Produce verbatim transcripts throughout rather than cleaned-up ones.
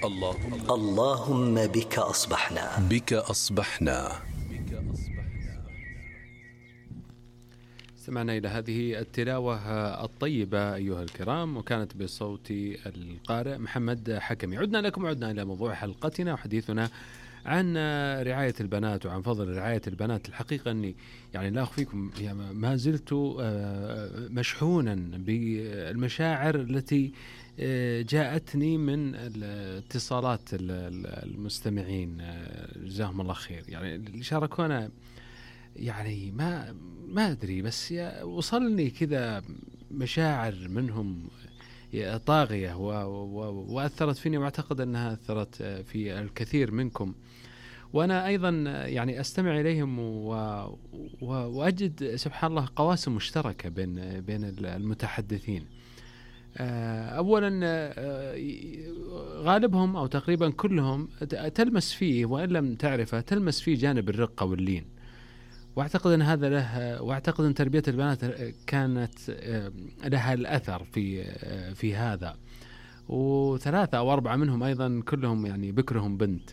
الله اللهم بك أصبحنا بك أصبحنا. استمعنا إلى هذه التلاوة الطيبة أيها الكرام، وكانت بصوت القارئ محمد حكمي. عدنا لكم عدنا إلى موضوع حلقتنا وحديثنا عن رعاية البنات وعن فضل رعاية البنات. الحقيقة أني يعني لا أخفيكم ما زلت مشحونا بالمشاعر التي جاءتني من اتصالات المستمعين، جزاهم الله خير. يعني اللي شاركونا يعني ما ما أدري، بس وصلني كذا مشاعر منهم طاغية وأثرت فيني، وأعتقد أنها أثرت في الكثير منكم. وأنا أيضا يعني أستمع إليهم وأجد سبحان الله قواسم مشتركة بين بين المتحدثين. أولا غالبهم أو تقريبا كلهم تلمس فيه، وإن لم تعرفه تلمس فيه جانب الرقة واللين، واعتقد ان هذا له، واعتقد ان تربيه البنات كانت لها الاثر في في هذا. وثلاثه او اربعه منهم ايضا كلهم يعني بكرهم بنت.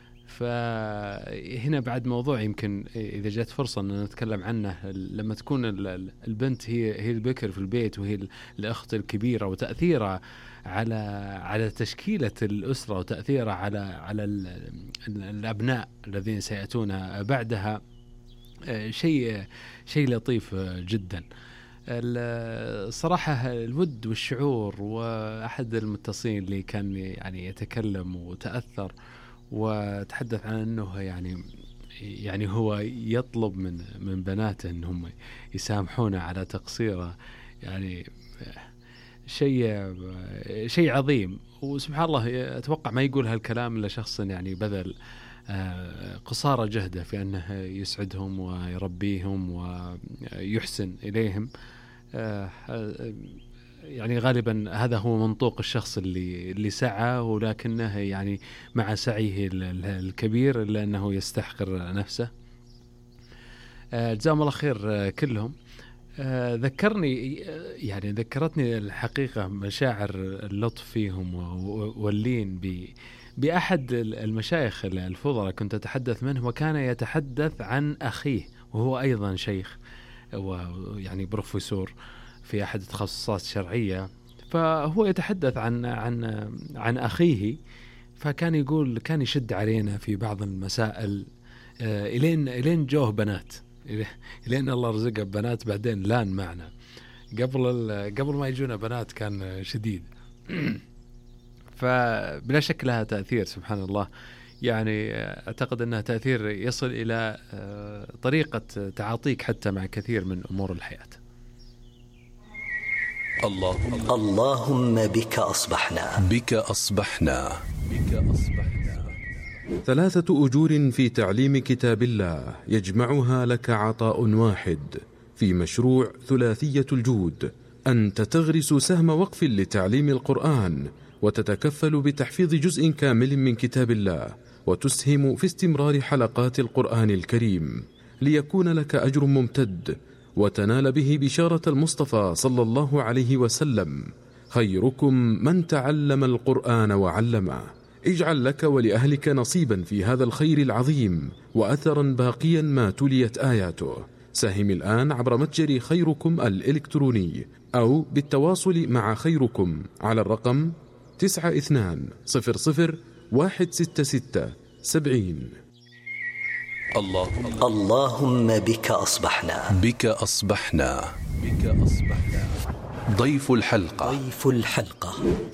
فهنا بعد موضوع يمكن اذا جت فرصه ان نتكلم عنه، لما تكون البنت هي هي البكر في البيت وهي الاخت الكبيره، وتاثيرها على على تشكيله الاسره، وتاثيرها على على الابناء الذين سياتون بعدها، شيء شيء لطيف جدا. الصراحة الود والشعور، وأحد المتصلين اللي كان يعني يتكلم وتأثر وتحدث عن أنه يعني يعني هو يطلب من من بناته أنهم يسامحونه على تقصيره، يعني شيء شيء عظيم. وسبحان الله أتوقع ما يقول هالكلام إلا شخص يعني بذل قصارى جهده في أنه يسعدهم ويربيهم ويحسن إليهم. يعني غالبا هذا هو منطوق الشخص اللي اللي سعى، ولكنه يعني مع سعيه الكبير إلا أنه يستحقر نفسه. جزاهم الله خير كلهم. ذكرني يعني ذكرتني الحقيقة مشاعر اللطف فيهم واللين ب بأحد المشايخ الفضلاء كنت أتحدث منه، وكان يتحدث عن أخيه، وهو أيضا شيخ ويعني بروفيسور في أحد التخصصات الشرعية. فهو يتحدث عن عن عن أخيه، فكان يقول كان يشد علينا في بعض المسائل إلين إلين جوه بنات، إلين الله رزقه بنات، بعدين لان معنا. قبل قبل ما يجونا بنات كان شديد. فبلا شك لها تأثير سبحان الله. يعني أعتقد أنها تأثير يصل إلى طريقة تعاطيك حتى مع كثير من أمور الحياة. الله اللهم بك أصبحنا بك أصبحنا بك أصبحنا. ثلاثة أجور في تعليم كتاب الله يجمعها لك عطاء واحد في مشروع ثلاثية الجود. أنت تغرس سهم وقف لتعليم القرآن، وتتكفل بتحفيظ جزء كامل من كتاب الله، وتسهم في استمرار حلقات القرآن الكريم، ليكون لك أجر ممتد وتنال به بشارة المصطفى صلى الله عليه وسلم: خيركم من تعلم القرآن وعلمه. اجعل لك ولأهلك نصيبا في هذا الخير العظيم وأثرا باقيا ما تليت آياته. ساهم الآن عبر متجر خيركم الإلكتروني، أو بالتواصل مع خيركم على الرقم تسعة اثنان صفر صفر واحد ستة ستة سبعين. الله اللهم بك أصبحنا بك أصبحنا بك أصبحنا. ضيف الحلقة ضيف الحلقة.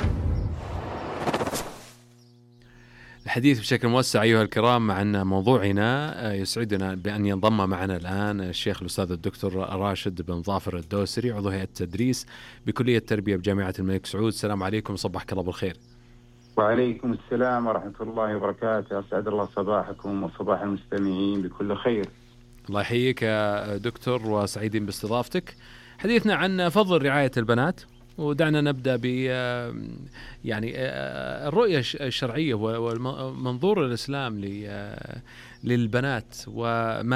الحديث بشكل موسع أيها الكرام عن موضوعنا. يسعدنا بأن ينضم معنا الآن الشيخ الأستاذ الدكتور راشد بن ظافر الدوسري، عضو هيئة التدريس بكلية التربية بجامعة الملك سعود. السلام عليكم، صباحك الله بالخير. وعليكم السلام ورحمة الله وبركاته. أسعد الله صباحكم وصباح المستمعين بكل خير. الله يحييك يا دكتور، وسعيدين باستضافتك. حديثنا عن فضل رعاية البنات، ودعنا نبدأ ب يعني الرؤية الشرعية والمنظور الإسلام للبنات وما